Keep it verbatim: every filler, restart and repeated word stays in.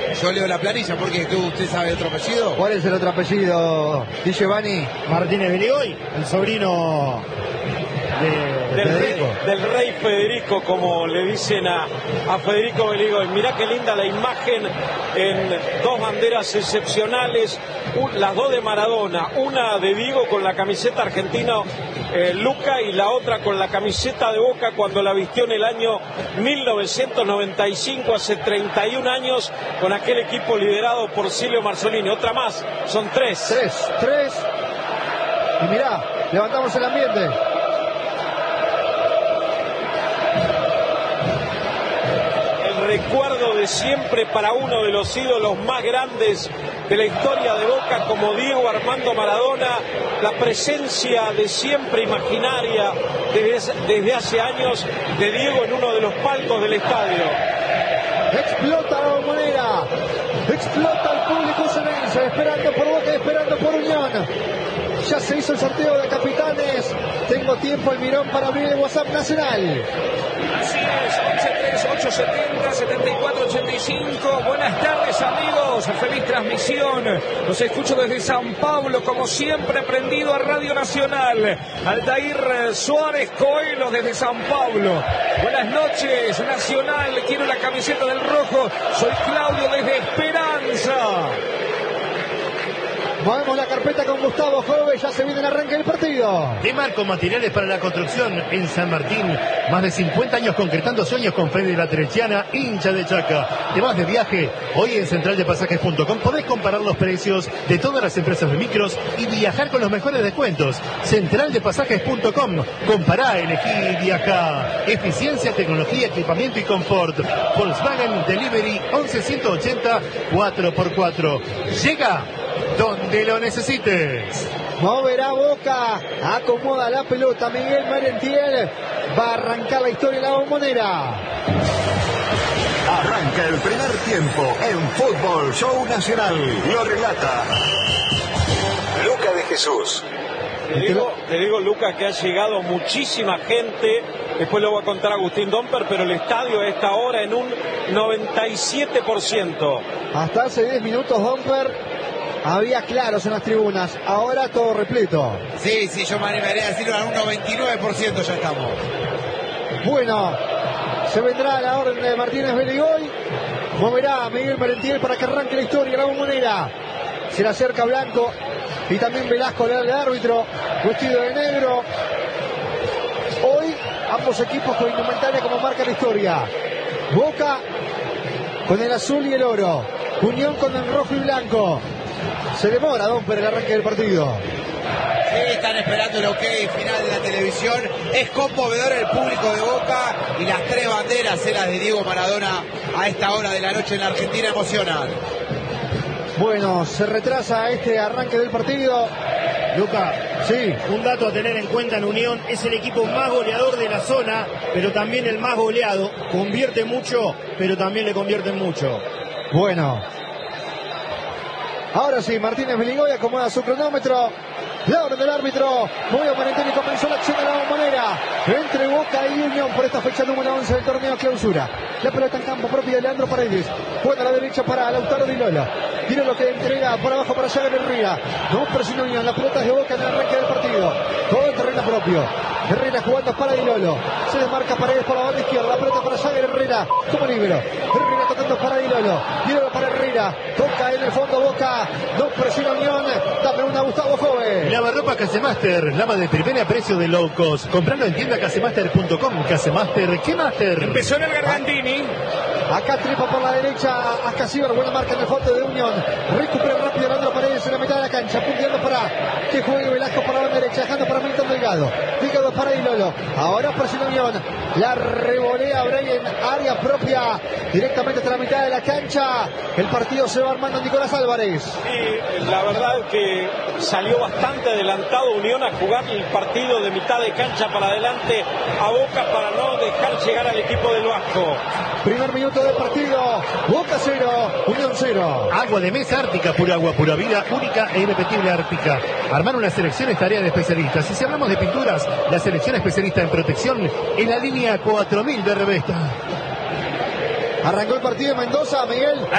Yo leo la planilla, porque tú, usted sabe otro apellido. ¿Cuál es el otro apellido, Di Giovanni? Martínez Beligoy, el sobrino de, del, de rey, del rey Federico, como le dicen a, a Federico Beligoy. Mirá qué linda la imagen, en dos banderas excepcionales, un, las dos de Maradona, una de Diego con la camiseta argentina eh, Luca, y la otra con la camiseta de Boca cuando la vistió en el año mil novecientos noventa y cinco, hace treinta y un años, con aquel equipo liderado por Silvio Marzolini. Otra más, son tres. Tres, tres. Y mirá, levantamos el ambiente. Recuerdo de siempre para uno de los ídolos más grandes de la historia de Boca, como Diego Armando Maradona, la presencia de siempre imaginaria desde, desde hace años de Diego en uno de los palcos del estadio. Explota la Bombonera, explota el público usenense, esperando por Boca y esperando por Unión. Ya se hizo el sorteo de capitanes. Tengo tiempo, el mirón, para abrir el WhatsApp nacional. Así es, once tres ocho setenta setenta y cuatro ochenta y cinco. Buenas tardes, amigos, feliz transmisión. Los escucho desde San Pablo, como siempre, prendido a Radio Nacional. Aldair Suárez Coelho desde San Pablo. Buenas noches, Nacional, quiero la camiseta del rojo. Soy Claudio desde Esperanza. Movemos la carpeta con Gustavo Jove, ya se viene el arranque del partido. De Marco Materiales para la Construcción en San Martín. Más de cincuenta años concretando sueños con Freddy La Trechiana, hincha de Chaca. Te vas de viaje, hoy en central de pasajes punto com podés comparar los precios de todas las empresas de micros y viajar con los mejores descuentos. central de pasajes punto com. Compará, elegí y viajá. Eficiencia, tecnología, equipamiento y confort. Volkswagen Delivery once ciento ochenta cuatro por cuatro. Llega donde lo necesites. Moverá Boca, acomoda la pelota Miguel Merentiel, va a arrancar la historia de la Bombonera. Arranca el primer tiempo en Fútbol Show Nacional. Lo relata Luca de Jesús. Le digo, le digo, Luca, que ha llegado muchísima gente. Después lo va a contar Agustín Domper, pero el estadio a esta hora en un noventa y siete por ciento. Hasta hace diez minutos, Domper, había claros en las tribunas, ahora todo repleto. Sí, sí, yo me animaría a decirlo, a un noventa y nueve por ciento ya estamos. Bueno, se vendrá la orden de Martínez Beligoy. Moverá a Miguel Merentiel para que arranque la historia, la Bombonera. Se le acerca Blanco y también Velasco, el árbitro, vestido de negro. Hoy ambos equipos con indumentaria como marca la historia. Boca con el azul y el oro, Unión con el rojo y blanco. Se demora, Domper, el arranque del partido. Sí, están esperando el ok final de la televisión. Es conmovedor el público de Boca y las tres banderas, las de Diego Maradona, a esta hora de la noche en la Argentina, emocionan. Bueno, se retrasa este arranque del partido. Luca, sí, un dato a tener en cuenta en Unión: es el equipo más goleador de la zona, pero también el más goleado. Convierte mucho, pero también le convierten mucho. Bueno, ahora sí, Martínez Beligoy acomoda su cronómetro. La orden del árbitro. Movió Merentiel y comenzó la acción de la Bombonera entre Boca y Unión por esta fecha número once del torneo clausura. La pelota en campo propio de Leandro Paredes. Juega a la derecha para Lautaro Di Lolo. Di Lolo que entrega por abajo para Jagger Herrera. No presiona Unión. La pelota es de Boca en el arranque del partido. Todo en terreno propio. Herrera jugando para Di Lolo. Se desmarca Paredes por la banda izquierda. La pelota para Jagger Herrera como libero. Herrera tocando para Di Lolo. Di Lolo para Herrera. Toca en el fondo Boca. No presiona Unión. Dame una, Gustavo Jove. Lavarropa Casemaster, lava de primera precio de low cost. Comprando en tienda casemaster punto com. Casemaster, ¿qué master? Empezó en el Gargantini. Acá tripa por la derecha a Casiber, buena marca en el fondo de Unión. Recupera rápido Leandro Paredes en la mitad de la cancha, punteando para que juegue Velasco por la banda derecha, dejando para Milton Delgado. Delgado para Di Lolo. Ahora presiona Unión. La revolea Bray en área propia, directamente hasta la mitad de la cancha. El partido se va armando Nicolás Álvarez. Sí, la verdad que salió bastante adelantado Unión a jugar el partido de mitad de cancha para adelante a Boca para no dejar llegar al equipo del Vasco. Primer minuto del partido. Boca cero, Unión cero. Agua de mesa Ártica, pura agua, pura vida, única e irrepetible Ártica. Armar una selección es tarea de especialistas. Y si hablamos de pinturas, la selección especialista en protección en la línea cuatro mil de Revesta. Arrancó el partido en Mendoza, Miguel.